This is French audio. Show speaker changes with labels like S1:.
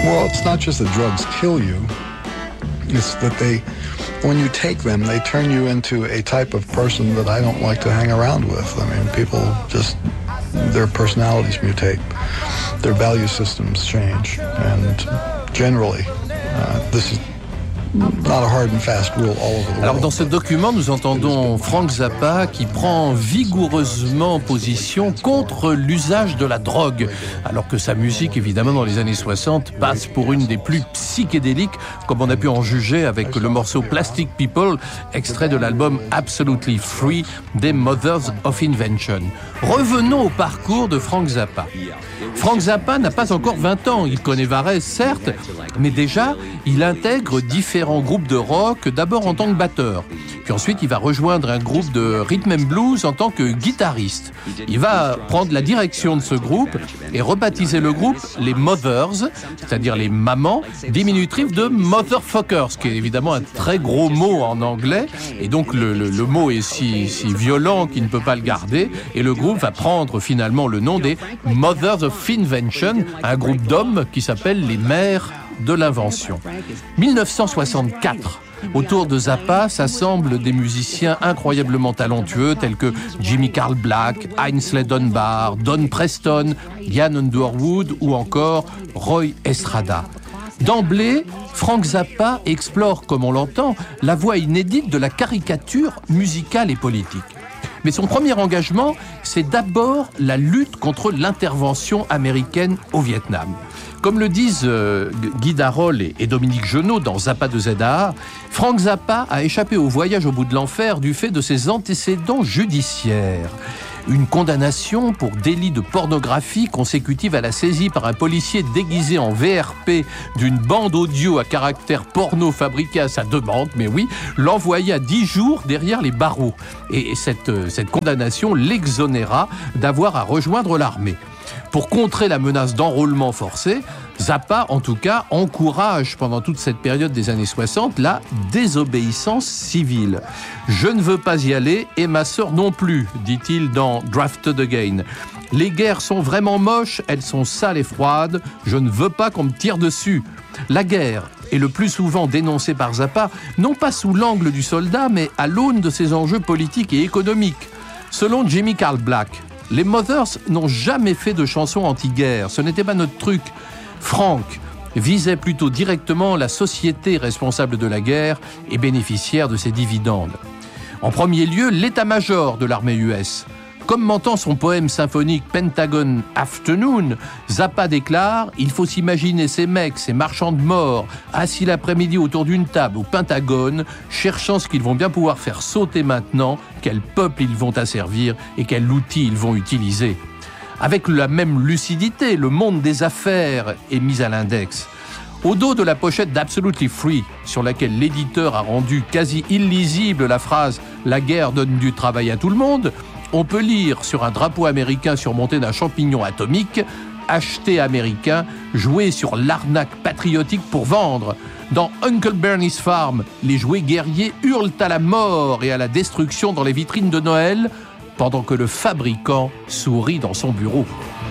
S1: Well, it's not just that drugs kill you. It's that when you take them, they turn you into a type of person that I don't like to hang around with. I mean, people just, their personalities mutate, their value systems change, and generally, this is not a hard and fast rule all over the world.
S2: Alors dans ce document, nous entendons Frank Zappa qui prend vigoureusement position contre l'usage de la drogue, alors que sa musique, évidemment, dans les années 60, passe pour une des plus psychédéliques, comme on a pu en juger avec le morceau Plastic People, extrait de l'album Absolutely Free des Mothers of Invention. Revenons au parcours de Frank Zappa. Frank Zappa n'a pas encore 20 ans, il connaît Varese, certes, mais déjà, il intègre différents groupes de rock, d'abord en tant que batteur. Puis ensuite, il va rejoindre un groupe de rhythm and blues en tant que guitariste. Il va prendre la direction de ce groupe et rebaptiser le groupe les Mothers, c'est-à-dire les mamans, diminutif de Motherfuckers, ce qui est évidemment un très gros mot en anglais. Et donc, le mot est si violent qu'il ne peut pas le garder. Et le groupe va prendre finalement le nom des Mothers of Invention, un groupe d'hommes qui s'appelle les mères de l'invention. 1964. Autour de Zappa s'assemblent des musiciens incroyablement talentueux tels que Jimmy Carl Black, Ainsley Dunbar, Don Preston, Ian Underwood ou encore Roy Estrada. D'emblée, Frank Zappa explore, comme on l'entend, la voie inédite de la caricature musicale et politique. Mais son premier engagement, c'est d'abord la lutte contre l'intervention américaine au Vietnam. Comme le disent Guy Darol et Dominique Genot dans Zappa de ZAA, Frank Zappa a échappé au voyage au bout de l'enfer du fait de ses antécédents judiciaires. Une condamnation pour délit de pornographie consécutive à la saisie par un policier déguisé en VRP d'une bande audio à caractère porno fabriquée à sa demande, mais oui, l'envoya 10 jours derrière les barreaux. Et cette condamnation l'exonéra d'avoir à rejoindre l'armée. Pour contrer la menace d'enrôlement forcé, Zappa, en tout cas, encourage pendant toute cette période des années 60 la désobéissance civile. « Je ne veux pas y aller et ma sœur non plus », dit-il dans Drafted Again. « Les guerres sont vraiment moches, elles sont sales et froides, je ne veux pas qu'on me tire dessus. » La guerre est le plus souvent dénoncée par Zappa, non pas sous l'angle du soldat, mais à l'aune de ses enjeux politiques et économiques. Selon Jimmy Carl Black, les Mothers n'ont jamais fait de chansons anti-guerre, ce n'était pas notre truc. Frank visait plutôt directement la société responsable de la guerre et bénéficiaire de ses dividendes. En premier lieu, l'état-major de l'armée US. Commentant son poème symphonique Pentagon Afternoon, Zappa déclare « Il faut s'imaginer ces mecs, ces marchands de mort, assis l'après-midi autour d'une table au Pentagone, cherchant ce qu'ils vont bien pouvoir faire sauter maintenant, quel peuple ils vont asservir et quel outil ils vont utiliser. » Avec la même lucidité, le monde des affaires est mis à l'index. Au dos de la pochette d'Absolutely Free, sur laquelle l'éditeur a rendu quasi illisible la phrase « La guerre donne du travail à tout le monde », on peut lire sur un drapeau américain surmonté d'un champignon atomique « Acheter américain, jouer sur l'arnaque patriotique pour vendre ». Dans Uncle Bernie's Farm, les jouets guerriers hurlent à la mort et à la destruction dans les vitrines de Noël, pendant que le fabricant sourit dans son bureau.